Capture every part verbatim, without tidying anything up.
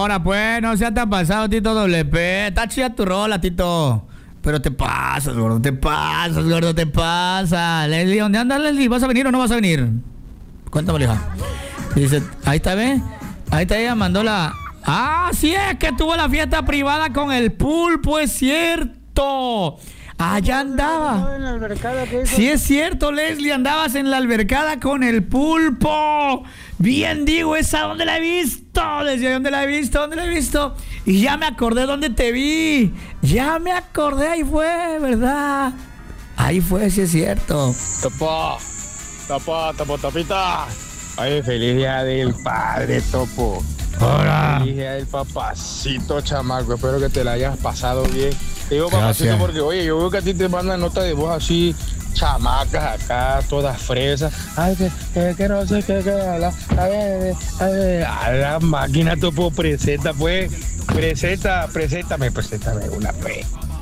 Ahora pues, no seas tan pasado, Tito W P. Está chida tu rola, Tito. Pero te pasas, gordo, te pasas, gordo, te pasas. Leslie, ¿dónde andas, Leslie? ¿Vas a venir o no vas a venir? Cuéntame, hija. Dice, ahí está, ¿ve? Ahí está, ella mandó la... Ah, sí, es que tuvo la fiesta privada con el pulpo, es cierto. Allá andaba. Sí, es cierto, Leslie, andabas en la albercada con el pulpo. Bien digo, esa, ¿dónde la he visto? Decía, ¿dónde la he visto? ¿Dónde la he visto? Y ya me acordé dónde te vi. Ya me acordé, ahí fue, ¿verdad? Ahí fue, sí es cierto. Topo, topo, topo, topita. Ay, feliz día del padre, Topo. Hola. Feliz día del papacito, chamaco. Espero que te la hayas pasado bien. Te digo papacito Gracias. porque, oye, yo veo que a ti te mandan nota de voz así, chamacas acá, todas fresas. Ay, que, que, que no sé qué, que la, a ver, a ver, a la máquina, Topo, presenta, pues. Presenta, preséntame, preséntame una, pues.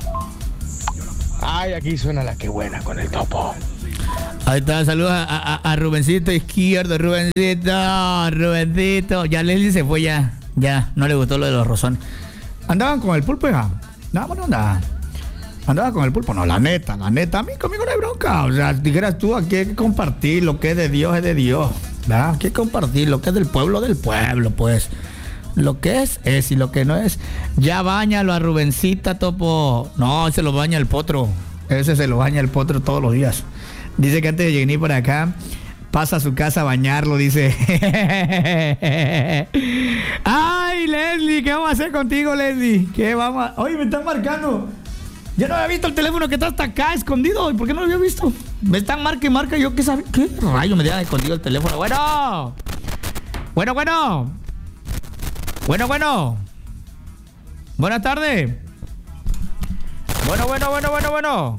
Ay, aquí suena la que buena con el Topo. Ahí está, saludos a, a, a Rubencito izquierdo, Rubencito, Rubencito. Ya Leslie se fue ya, ya, no le gustó lo de los rozones. ¿Andaban con el pulpo, hija? No, no andaban. ¿Andaban con el pulpo? No, la neta, la neta, a mí conmigo no hay bronca. O sea, dijeras tú, aquí hay que compartir, lo que es de Dios es de Dios, ¿verdad? Hay que compartir, lo que es del pueblo, del pueblo, pues. Lo que es, es, y lo que no es. Ya báñalo a Rubencita, Topo. No, ese lo baña el potro. Ese se lo baña el potro todos los días. Dice que antes de venir por acá, pasa a su casa a bañarlo, dice. Ay, Leslie, ¿qué vamos a hacer contigo, Leslie? ¿Qué vamos a...? Oye, me están marcando. Ya no había visto el teléfono que está hasta acá escondido. ¿Y por qué no lo había visto? Me están marca y marca. Yo qué sabe. ¿Qué rayo me deja escondido el teléfono? Bueno. Bueno, bueno. Bueno, bueno. Buenas tardes. Bueno, bueno, bueno, bueno, bueno.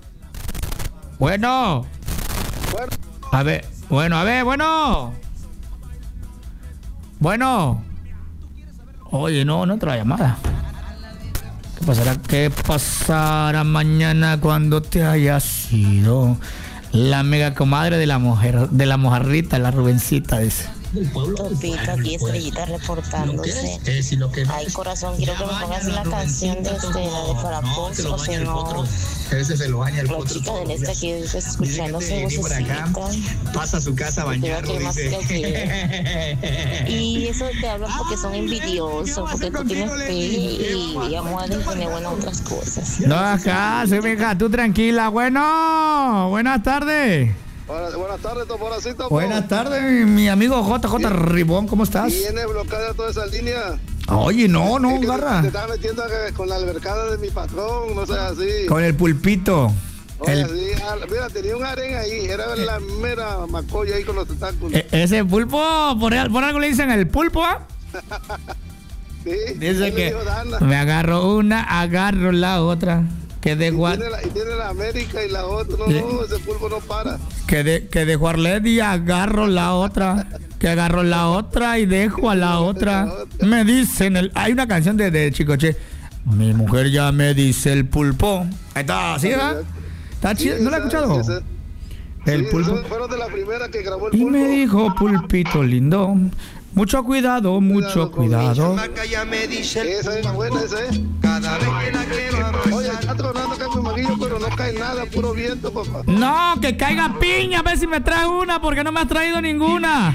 Bueno. Bueno. A ver, bueno, a ver, bueno. Bueno. Oye, no, no otra llamada. ¿Qué pasará? ¿Qué pasará mañana cuando te hayas ido? La mega comadre de la mujer, de la mojarrita, la Rubencita, dice. Topito, aquí Estrellita reportándose. Ay, corazón, quiero que me pongas la canción de este, la de Farapos, o si no, Ese se lo baña el la chica del este aquí escuchándose vocecita. Pasa a su casa a bañarlo, dice. Y eso te hablan porque son envidiosos, porque tú tienes fe y, y amor y tiene buenas otras cosas. No, acá, sí, mija, tú tranquila. Bueno, buenas tardes. Buenas, buenas tardes, Topo. Ahora sí, Topo. Buenas tardes, mi, mi amigo J J Ribón, ¿cómo estás? ¿Tiene bloqueada toda esa línea? Oye, no, no, Es que garra. Te, te estaba metiendo con la albercada de mi patrón, no sea así. Con el pulpito. Oye, El- sí, ah, mira, tenía un harén ahí, era la mera macolla ahí con los tentáculos. e- ese pulpo, por, al- por algo le dicen el pulpo, ¿ah? Sí, Dice él me que dijo, Dana. me agarro una, agarro la otra. Que de, Y Gua- tiene, la, y tiene la América y la otra, no, Sí. no, ese pulpo no para. que de, que de Juarledi agarro la otra. Que agarro la otra y dejo a la otra. Me dicen, el, hay una canción de, de Chicoche. Mi mujer ya me dice el pulpo. Ahí está, ¿sí, verdad? Está chido, ¿no la has escuchado? Sí, esa- El sí, pulpo. esos fueron de la primera que grabó el Y pulpo. me dijo, pulpito lindo, mucho cuidado, mucho cuidado. Esa es buena, esa es. Oye, está tronando acá en mi maguillo, pero no cae nada, puro viento, papá. No, que caiga piña, a ver si me trae una, porque no me has traído ninguna.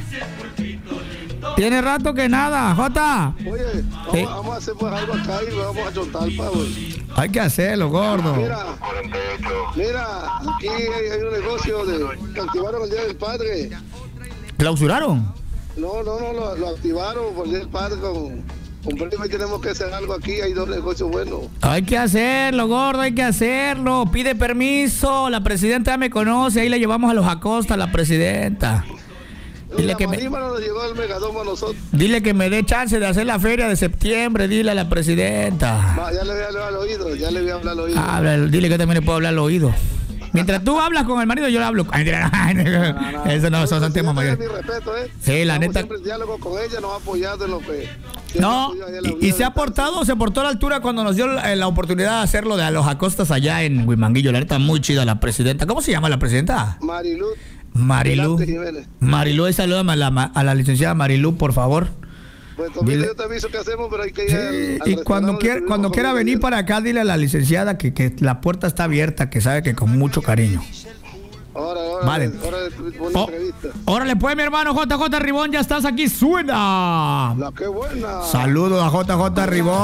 Tiene rato que nada, Jota. Oye, vamos, Sí. vamos a hacer pues algo acá y vamos a Chontalpa, güey. Hay que hacerlo, gordo. Mira, mira, aquí hay, hay un negocio de, que activaron el Día del Padre. ¿Clausuraron? No, no, no, lo, lo activaron por el Día del Padre con, con Primo y tenemos que hacer algo aquí, hay dos negocios buenos. Hay que hacerlo, gordo, hay que hacerlo. Pide permiso, la presidenta ya me conoce, ahí le llevamos a los Acosta a la presidenta. Dile La que me, Marima nos llegó el megadoma a nosotros. dile que me dé chance de hacer la feria de septiembre, dile a la presidenta. Va, ya le voy a hablar al oído, ya le voy a hablar al oído. Habla, dile que también le puedo hablar al oído. Mientras tú hablas con el marido, yo le hablo. Ay, eso no, esos son temas mayores. Mi respeto, ¿eh? Sí, la Estamos neta. siempre en diálogo con ella, nos ha apoyado en lo que... No, siempre apoyó ahí a la y, y unidad se ha del portado, se portó a la altura cuando nos dio la, la oportunidad de hacerlo de a los Acostas allá en Huimanguillo. La neta, muy chida la presidenta. ¿Cómo se llama la presidenta? Marilú. Marilú. Velázquez Jiménez. Marilú, salúdame a la, a la licenciada Marilú, por favor. Pues Tomito, Dile- yo te aviso qué hacemos, pero hay que ir Sí, al- al y restaurante cuando, donde quiera, estuvimos cuando quiera comiendo venir ayer. para acá, dile a la licenciada que, que la puerta está abierta, que sabe que con mucho cariño. Ahora, ahora, Vale. ahora, buena Oh, entrevista. órale pues, mi hermano J J Ribón, ya estás aquí, suena. La que buena. Saludos a J J Ribón.